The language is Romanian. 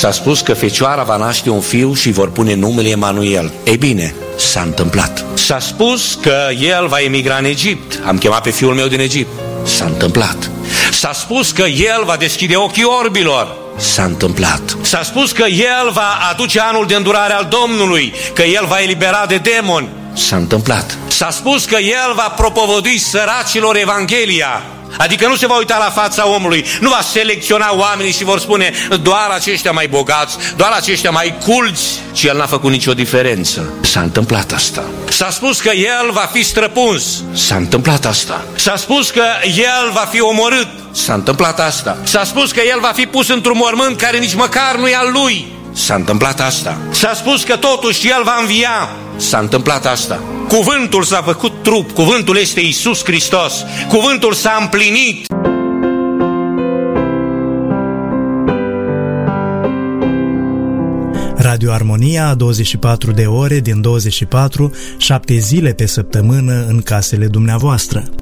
S-a spus că fecioara va naște un fiu și vor pune numele Emanuel. Ei bine, s-a întâmplat. S-a spus că el va emigra în Egipt. Am chemat pe fiul meu din Egipt. S-a întâmplat. S-a spus că el va deschide ochii orbilor. S-a întâmplat. S-a spus că el va aduce anul de îndurare al Domnului, că el va elibera de demoni. S-a întâmplat. S-a spus că el va propovădui săracilor Evanghelia. Adică nu se va uita la fața omului, nu va selecționa oamenii și vor spune doar aceștia mai bogați, doar aceștia mai culți, ci el n-a făcut nicio diferență. S-a întâmplat asta. S-a spus că el va fi străpuns. S-a întâmplat asta. S-a spus că el va fi omorât. S-a întâmplat asta. S-a spus că el va fi pus într-un mormânt care nici măcar nu e al lui. S-a întâmplat asta. S-a spus că totuși el va învia. S-a întâmplat asta. Cuvântul s-a făcut trup, cuvântul este Iisus Hristos, cuvântul s-a împlinit. Radio Armonia, 24 de ore din 24, 7 zile pe săptămână în casele dumneavoastră.